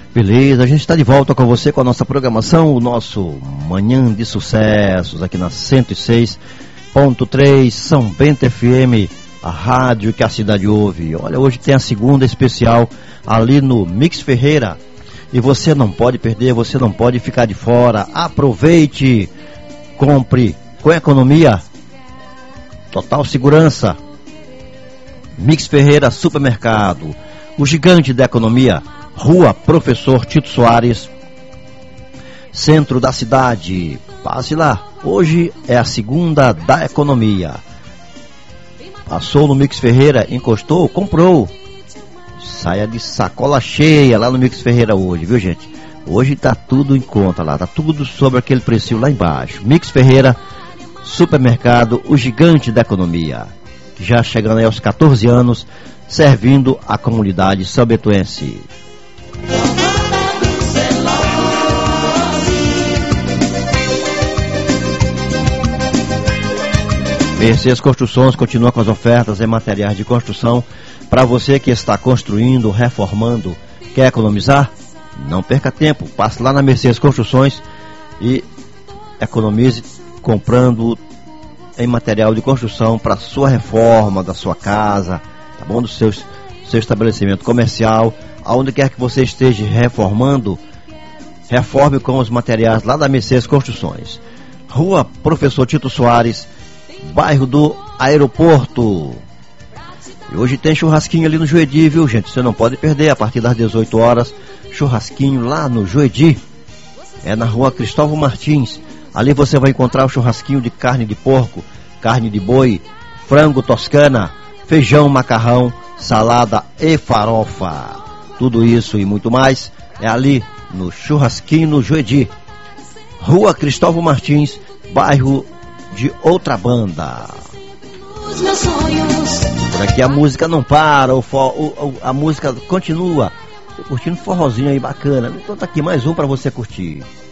Beleza, a gente está de volta com você com a nossa programação, o nosso Manhã de Sucessos, aqui na 106.3 São Bento FM, a rádio que a cidade ouve. Olha, hoje tem a segunda especial ali no Mix Ferreira e você não pode perder, você não pode ficar de fora. Aproveite, compre com economia, total segurança. Mix Ferreira Supermercado, o gigante da economia. Rua Professor Tito Soares, centro da cidade. Passe lá, hoje é a segunda da economia. Passou no Mix Ferreira, encostou, comprou. Saia de sacola cheia lá no Mix Ferreira hoje, viu gente? Hoje tá tudo em conta lá, tá tudo sobre aquele preço lá embaixo. Mix Ferreira Supermercado, o gigante da economia. Já chegando aí aos 14 anos, servindo a comunidade sanbentoense. Mercedes Construções continua com as ofertas em materiais de construção. Para você que está construindo, reformando, quer economizar? Não perca tempo, passe lá na Mercedes Construções e economize comprando em material de construção para sua reforma da sua casa, tá bom? Do seu estabelecimento comercial, aonde quer que você esteja reformando, reforme com os materiais lá da Mercedes Construções. Rua Professor Tito Soares, bairro do Aeroporto. E hoje tem churrasquinho ali no Juedi, viu gente? Você não pode perder, a partir das 18 horas, churrasquinho lá no Juedi. É na rua Cristóvão Martins. Ali você vai encontrar o churrasquinho de carne de porco, carne de boi, frango toscana, feijão, macarrão, salada e farofa. Tudo isso e muito mais é ali no churrasquinho no Juedi. Rua Cristóvão Martins, bairro de outra banda. Os meus sonhos. Por aqui a música não para, a música continua. Tô curtindo um forrozinho aí bacana. Então tá aqui mais um pra você curtir.